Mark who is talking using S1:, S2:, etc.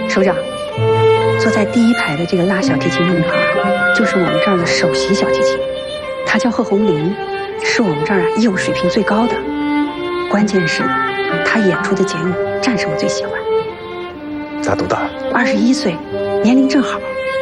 S1: 首长，坐在第一排的这个拉小提琴的女孩，就是我们这儿的首席小提琴，她叫贺红玲，是我们这儿业务水平最高的。关键是，她演出的节目战胜我最喜欢。
S2: 她多大？
S1: 21岁，年龄正好。